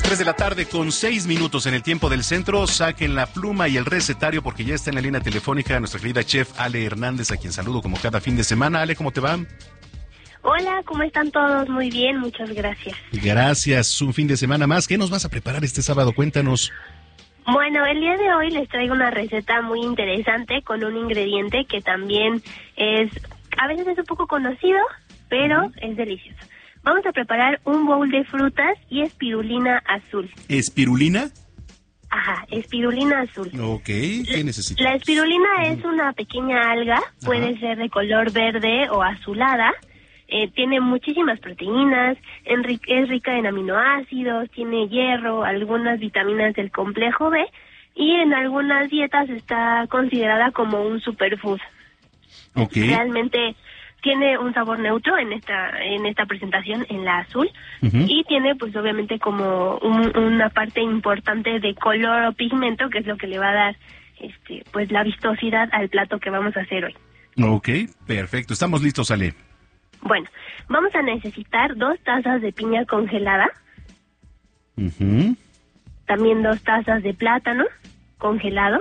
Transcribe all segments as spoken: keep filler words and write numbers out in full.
Tres de la tarde con seis minutos en el tiempo del centro. Saquen la pluma y el recetario porque ya está en la línea telefónica nuestra querida chef Ale Hernández, a quien saludo como cada fin de semana. Ale, ¿cómo te va? Hola, ¿cómo están todos? Muy bien, muchas gracias. Gracias, un fin de semana más. ¿Qué nos vas a preparar este sábado? Cuéntanos. Bueno, el día de hoy les traigo una receta muy interesante con un ingrediente que también es, a veces es un poco conocido, pero uh-huh. es delicioso. Vamos a preparar un bowl de frutas y espirulina azul. ¿Espirulina? Ajá, espirulina azul. Ok, ¿qué necesitas? La espirulina uh-huh. es una pequeña alga, puede Ajá. ser de color verde o azulada. Eh, tiene muchísimas proteínas, enri- es rica en aminoácidos, tiene hierro, algunas vitaminas del complejo B y en algunas dietas está considerada como un superfood. Okay. Realmente tiene un sabor neutro en esta en esta presentación, en la azul, uh-huh. y tiene pues obviamente como un, una parte importante de color o pigmento, que es lo que le va a dar este pues la vistosidad al plato que vamos a hacer hoy. Ok, perfecto, estamos listos, Ale. Bueno, vamos a necesitar dos tazas de piña congelada, uh-huh. también dos tazas de plátano congelado,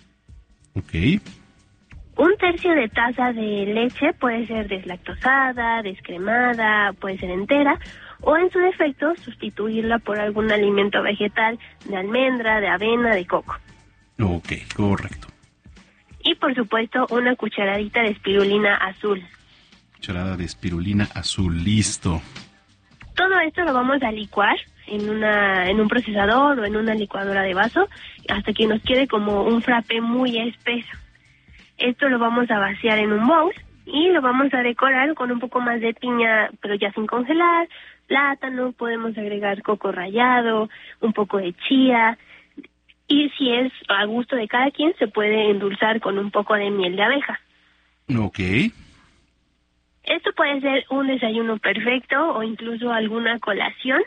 ok, un tercio de taza de leche, puede ser deslactosada, descremada, puede ser entera, o en su defecto sustituirla por algún alimento vegetal de almendra, de avena, de coco. Ok, correcto. Y por supuesto una cucharadita de espirulina azul. Cucharada de espirulina azul, listo. Todo esto lo vamos a licuar en una en un procesador o en una licuadora de vaso hasta que nos quede como un frappé muy espeso. Esto lo vamos a vaciar en un bowl y lo vamos a decorar con un poco más de piña, pero ya sin congelar, plátano, podemos agregar coco rallado, un poco de chía, y si es a gusto de cada quien, se puede endulzar con un poco de miel de abeja. Ok. Esto puede ser un desayuno perfecto o incluso alguna colación